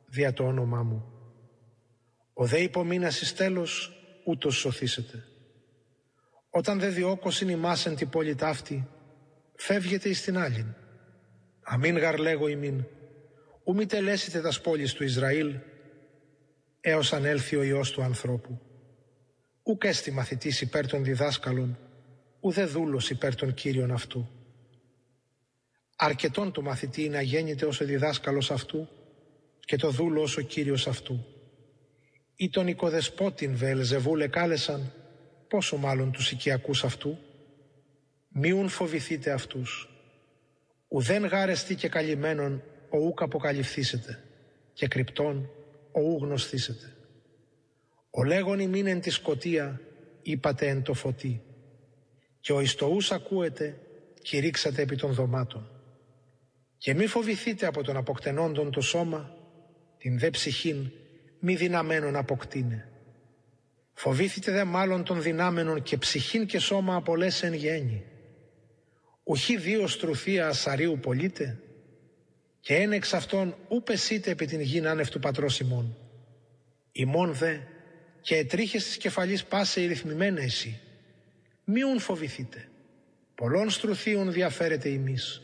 δια το όνομά μου. Ο δε υπομείνας εις τέλος, ούτως σωθήσετε. Όταν δε διώκωσιν ημάς εν τη πόλη ταύτη, φεύγετε εις την άλλην. Αμήν γαρ λέγω ημίν, ου μη τελέσετε τας πόλεις του Ισραήλ, έως αν έλθει ο Υιός του ανθρώπου. Ουκ έστι μαθητής υπέρ των διδάσκαλων, ουδέ δούλος υπέρ των κύριων αυτού. Αρκετόν το μαθητή να γέννηται ως ο διδάσκαλος αυτού και το δούλο ως ο κύριος αυτού. Ή τον οικοδεσπότην Βεελζεβούλ εκάλεσαν, πόσο μάλλον τους οικιακούς αυτού. Μίουν φοβηθείτε αυτούς. Ουδέν γάρεστη και καλυμμένον ο ούκ αποκαλυφθήσετε, και κρυπτόν ο ου γνωστήσετε. Ο λέγον ημίν εν τη σκοτία, είπατε εν το φωτί, και ο εις το ους ακούετε, κηρύξατε επί των δωμάτων. Και μη φοβηθείτε από τον αποκτενόντον το σώμα, την δε ψυχήν μη δυναμένον αποκτήνε. Φοβήθητε δε μάλλον των δυνάμενων και ψυχήν και σώμα απολέσαι εν γέννη. Ουχή δύο στρουθία ασαρίου πολίτε, και εν εξ αυτών ου πεσείτε επί την γην άνευ του πατρός ημών. Ημών δε και ετρίχες της κεφαλής πάσε ρυθμημένε εσύ. Μίουν φοβηθείτε, πολλών στρουθίων διαφέρετε ημείς.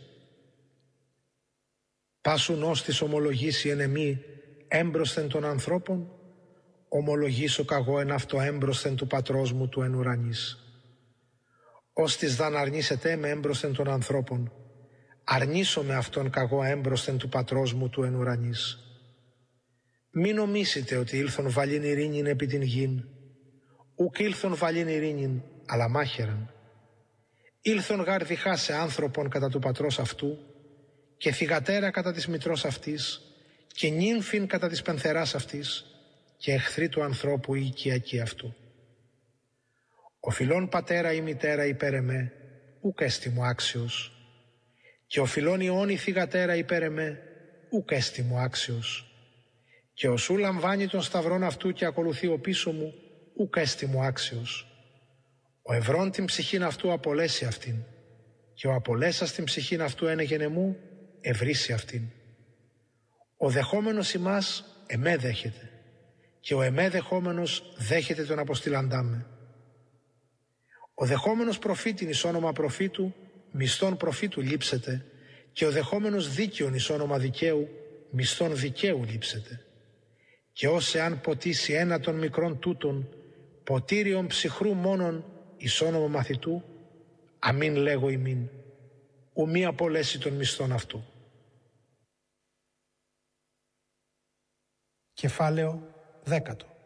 Πάσουν ώστις ομολογήσει εν εμή έμπροσθεν των ανθρώπων, ομολογήσω καγώ εν αυτό έμπροσθεν του πατρός μου του εν ουρανής. Ώστις δαν αρνήσετε με έμπροσθεν των ανθρώπων, αρνήσω με αυτόν καγώ έμπροσθεν του πατρός μου του εν ουρανής. Μη νομίσετε ότι ήλθον βαλήν ειρήνην επί την γην, ουκ ήλθον βαλήν ειρήνην, αλλά μάχαιραν. Ήλθον γάρ διχάσε άνθρωπον κατά του πατρός αυτού, και θυγατέρα κατά της μητρός αυτής, και νύμφην κατά της πενθεράς αυτής, και εχθρή του ανθρώπου η οικιακή αυτού. Ο φιλών πατέρα ή μητέρα υπέρ εμέ, ουκ έστι μου άξιος, και ο φιλών ιών η θυγατέρα υπέρ εμέ, ουκ έστι μου άξιος, και ο σου λαμβάνει τον σταυρόν αυτού και ακολουθεί ο πίσω μου, ουκ έστι μου άξιος. Ο ευρών την ψυχήν αυτού απολέσει αυτήν, και ο απολέσας την ψυχήν αυτού ένεγενε μου, ευρύσει αυτήν. Ο δεχόμενος ημάς εμέ δέχεται, και ο εμέ δεχόμενος δέχεται τον αποστηλαντά με. Ο δεχόμενος προφήτην εις όνομα προφήτου, μισθόν προφήτου λείψεται, και ο δεχόμενος δίκαιον εις όνομα δικαίου, μισθόν δικαίου λείψεται. Και ως εάν ποτίσει ένα των μικρών τούτων, ποτήριον ψυχρού μόνον εις όνομα μαθητού, αμήν λέγω ημίν, ου μη απολέσει των μισθών αυτού. Κεφάλαιο 10.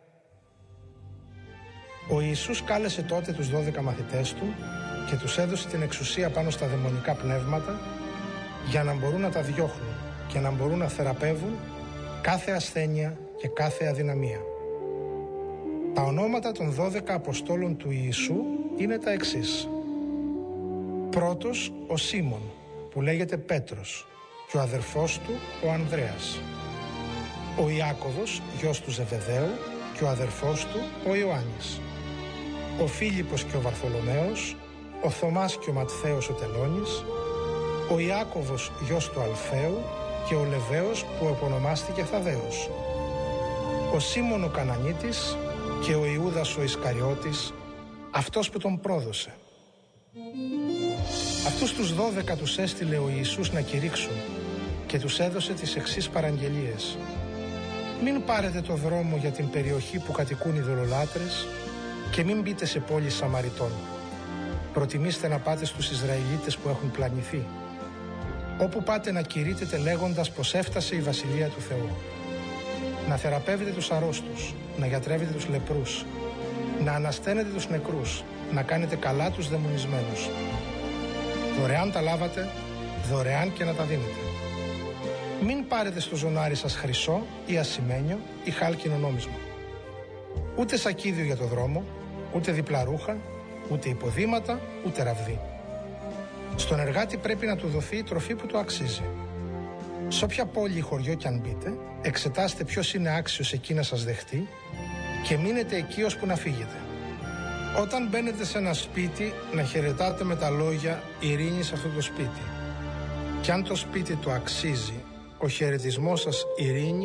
Ο Ιησούς κάλεσε τότε τους 12 μαθητές του και τους έδωσε την εξουσία πάνω στα δαιμονικά πνεύματα για να μπορούν να τα διώχνουν και να μπορούν να θεραπεύουν κάθε ασθένεια και κάθε αδυναμία. Τα ονόματα των 12 Αποστόλων του Ιησού είναι τα εξής. Πρώτος ο Σίμων, που λέγεται Πέτρος, και ο αδερφός του ο Ανδρέας. Ο Ιάκωβος, γιος του Ζεβεδαίου, και ο αδερφός του ο Ιωάννης. Ο Φίλιππος και ο Βαρθολομαίος, ο Θωμάς και ο Ματθαίος ο Τελώνης, ο Ιάκωβος γιος του Αλφαίου και ο Λεβαίος που επωνομάστηκε Θαδδαίος, ο Σίμων ο Κανανίτης και ο Ιούδας ο Ισκαριώτης, αυτός που τον πρόδωσε. Αυτούς τους 12 τους έστειλε ο Ιησούς να κηρύξουν και τους έδωσε τις εξής παραγγελίες. Μην πάρετε το δρόμο για την περιοχή που κατοικούν οι δολολάτρες και μην μπείτε σε πόλεις Σαμαριτών. Προτιμήστε να πάτε στους Ισραηλίτες που έχουν πλανηθεί. Όπου πάτε να κηρύτετε λέγοντας πως έφτασε η Βασιλεία του Θεού. Να θεραπεύετε τους αρρώστους, να γιατρεύετε τους λεπρούς, να ανασταίνετε τους νεκρούς, να κάνετε καλά τους δαιμονισμένους. Δωρεάν τα λάβατε, δωρεάν και να τα δίνετε. Μην πάρετε στο ζωνάρι σας χρυσό ή ασημένιο ή χάλκινο νόμισμα. Ούτε σακίδιο για το δρόμο, ούτε διπλά ρούχα, ούτε υποδήματα, ούτε ραβδί. Στον εργάτη πρέπει να του δοθεί η τροφή που του αξίζει. Σε όποια πόλη ή χωριό κι αν μπείτε, εξετάστε ποιος είναι άξιος εκεί να σας δεχτεί και μείνετε εκεί ώσπου να φύγετε. Όταν μπαίνετε σε ένα σπίτι, να χαιρετάτε με τα λόγια «Ειρήνη σε αυτό το σπίτι». Κι αν το σπίτι το αξίζει, ο χαιρετισμός σας «Ειρήνη»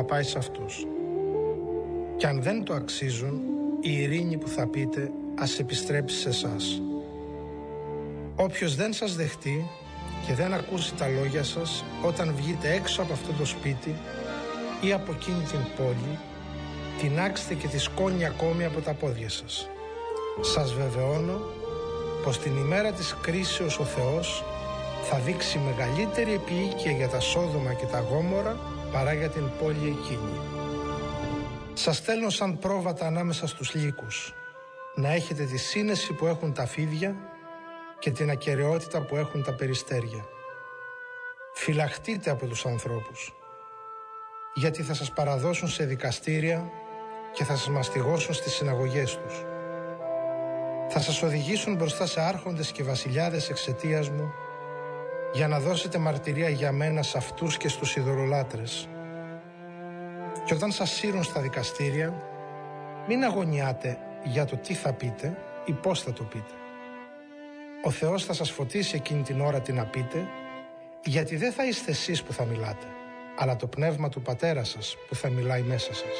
θα πάει σε αυτούς. Και αν δεν το αξίζουν, η ειρήνη που θα πείτε ας επιστρέψει σε εσάς. Όποιος δεν σας δεχτεί και δεν ακούσει τα λόγια σας όταν βγείτε έξω από αυτό το σπίτι ή από εκείνη την πόλη, τινάξτε και τη σκόνη ακόμη από τα πόδια σας. Σας βεβαιώνω πως την ημέρα της κρίσεως ο Θεός θα δείξει μεγαλύτερη επίοικια για τα Σόδομα και τα Γόμορα παρά για την πόλη εκείνη. Σας στέλνω σαν πρόβατα ανάμεσα στους λύκους, να έχετε τη σύνεση που έχουν τα φίδια και την ακεραιότητα που έχουν τα περιστέρια. Φυλαχτείτε από τους ανθρώπους, γιατί θα σας παραδώσουν σε δικαστήρια και θα σας μαστιγώσουν στις συναγωγές τους. Θα σας οδηγήσουν μπροστά σε άρχοντες και βασιλιάδες εξαιτίας μου, για να δώσετε μαρτυρία για μένα σε αυτούς και στους ειδωλολάτρες. Και όταν σας σύρουν στα δικαστήρια, μην αγωνιάτε για το τι θα πείτε ή πώς θα το πείτε. Ο Θεός θα σας φωτίσει εκείνη την ώρα τι να πείτε, γιατί δεν θα είστε εσείς που θα μιλάτε, αλλά το πνεύμα του Πατέρα σας που θα μιλάει μέσα σας.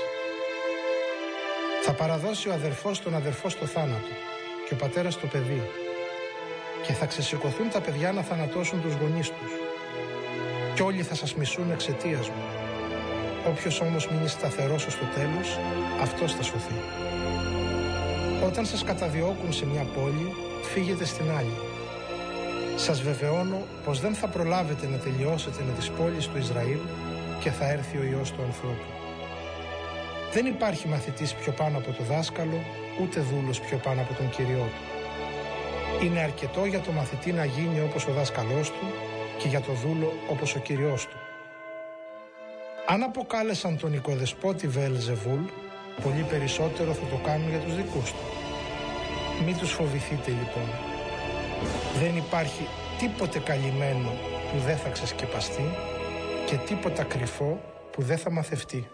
Θα παραδώσει ο αδερφός τον αδερφό στο θάνατο και ο πατέρας το παιδί, και θα ξεσηκωθούν τα παιδιά να θανατώσουν τους γονείς τους, και όλοι θα σας μισούν εξαιτίας μου. Όποιος όμως μείνει σταθερός ως το τέλος, αυτός θα σωθεί. Όταν σας καταδιώκουν σε μια πόλη, φύγετε στην άλλη. Σας βεβαιώνω πως δεν θα προλάβετε να τελειώσετε με τις πόλεις του Ισραήλ και θα έρθει ο Υιός του ανθρώπου. Δεν υπάρχει μαθητής πιο πάνω από το δάσκαλο, ούτε δούλος πιο πάνω από τον Κυριό του. Είναι αρκετό για το μαθητή να γίνει όπως ο δάσκαλός του και για το δούλο όπως ο Κυριός του. Αν αποκάλεσαν τον οικοδεσπότη Βεελζεβούλ, πολύ περισσότερο θα το κάνουν για τους δικούς του. Μην τους φοβηθείτε λοιπόν. Δεν υπάρχει τίποτε καλυμμένο που δεν θα ξεσκεπαστεί και τίποτα κρυφό που δεν θα μαθευτεί.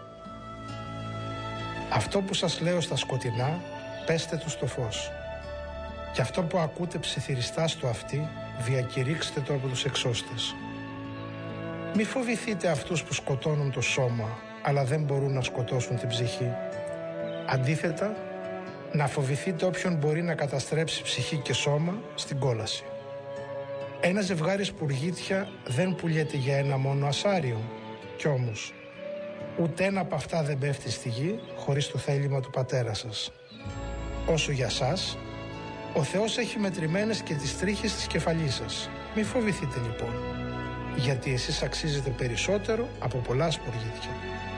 Αυτό που σας λέω στα σκοτεινά, πέστε του στο φως. Και αυτό που ακούτε ψιθυριστά στο αυτί, διακηρύξτε το από τους εξώστες. Μη φοβηθείτε αυτούς που σκοτώνουν το σώμα, αλλά δεν μπορούν να σκοτώσουν την ψυχή. Αντίθετα, να φοβηθείτε όποιον μπορεί να καταστρέψει ψυχή και σώμα στην κόλαση. Ένα ζευγάρι σπουργίτια δεν πουλιέται για ένα μόνο ασάριο, κι όμως ούτε ένα από αυτά δεν πέφτει στη γη χωρίς το θέλημα του Πατέρα σας. Όσο για σας, ο Θεός έχει μετρημένες και τις τρίχες της κεφαλής σας. Μη φοβηθείτε λοιπόν, γιατί εσείς αξίζετε περισσότερο από πολλά σπουργίτια.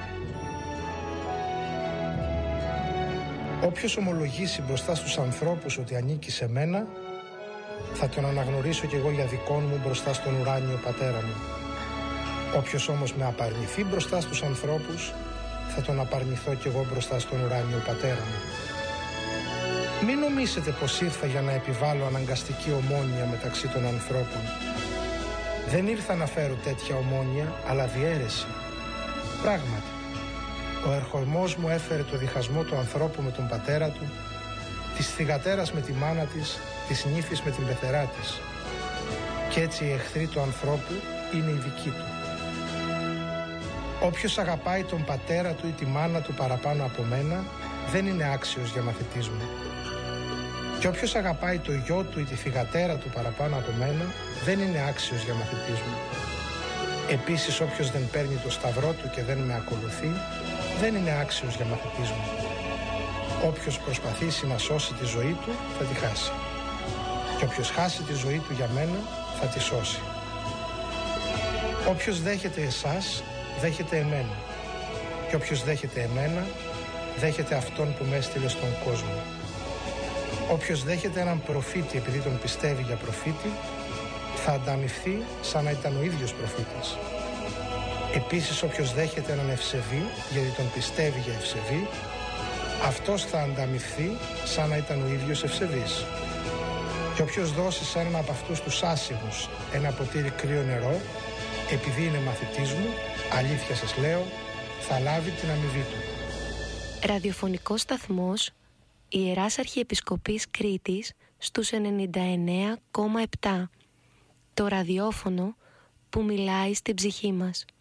Όποιος ομολογήσει μπροστά στους ανθρώπους ότι ανήκει σε μένα, θα τον αναγνωρίσω κι εγώ για δικών μου μπροστά στον ουράνιο Πατέρα μου. Όποιος όμως με απαρνηθεί μπροστά στους ανθρώπους, θα τον απαρνηθώ κι εγώ μπροστά στον ουράνιο Πατέρα μου. Μην νομίσετε πως ήρθα για να επιβάλλω αναγκαστική ομόνοια μεταξύ των ανθρώπων. Δεν ήρθα να φέρω τέτοια ομόνοια, αλλά διαίρεση. Πράγματι, ο ερχομός μου έφερε το διχασμό του ανθρώπου με τον πατέρα του, της θυγατέρας με τη μάνα της, της νύφης με την πεθερά της. Κι έτσι οι εχθροί του ανθρώπου είναι οι δικοί του. Όποιος αγαπάει τον πατέρα του ή τη μάνα του παραπάνω από μένα, δεν είναι άξιος για μαθητής μου. Και όποιος αγαπάει το γιο του ή τη θυγατέρα του παραπάνω από μένα, δεν είναι άξιος για μαθητής μου. Επίσης, όποιος δεν παίρνει το σταυρό του και δεν με ακολουθεί, δεν είναι άξιος για μαθητής μου. Όποιος προσπαθήσει να σώσει τη ζωή του, θα τη χάσει. Και όποιος χάσει τη ζωή του για μένα, θα τη σώσει. Όποιος δέχεται εσάς, δέχεται εμένα. Και όποιος δέχεται εμένα, δέχεται αυτόν που με έστειλε στον κόσμο. Όποιος δέχεται έναν προφήτη επειδή τον πιστεύει για προφήτη, θα ανταμοιφθεί σαν να ήταν ο ίδιος προφήτης. Επίσης, όποιος δέχεται έναν ευσεβή γιατί τον πιστεύει για ευσεβή, αυτός θα ανταμοιφθεί σαν να ήταν ο ίδιος ευσεβής. Και όποιος δώσει σε έναν από αυτούς τους άσημους ένα ποτήρι κρύο νερό, επειδή είναι μαθητής μου, αλήθεια σας λέω, θα λάβει την αμοιβή του. Ραδιοφωνικός σταθμός Ιεράς Αρχιεπισκοπής Κρήτης στους 99,7. Το ραδιόφωνο που μιλάει στην ψυχή μας.